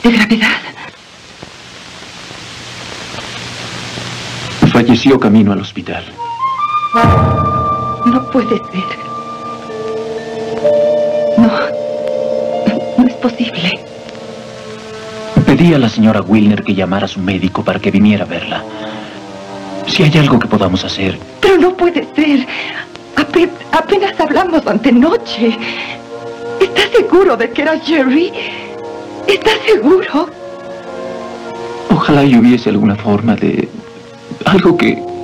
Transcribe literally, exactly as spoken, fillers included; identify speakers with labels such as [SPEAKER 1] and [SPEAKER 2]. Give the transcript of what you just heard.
[SPEAKER 1] ¿De gravedad?
[SPEAKER 2] Falleció camino al hospital.
[SPEAKER 1] No puede ser. No. No es posible.
[SPEAKER 2] Pedí a la señora Wilner que llamara a su médico para que viniera a verla. Si hay algo que podamos hacer...
[SPEAKER 1] Pero no puede ser. Ape- apenas hablamos antenoche. ¿Estás seguro de que era Jerry? ¿Estás seguro?
[SPEAKER 2] Ojalá y hubiese alguna forma de... algo que...